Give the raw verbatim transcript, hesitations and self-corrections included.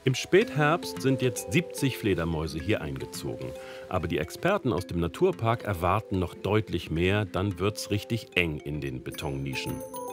Im Spätherbst sind jetzt siebzig Fledermäuse hier eingezogen. Aber die Experten aus dem Naturpark erwarten noch deutlich mehr, dann wird's richtig eng in den Betonnischen.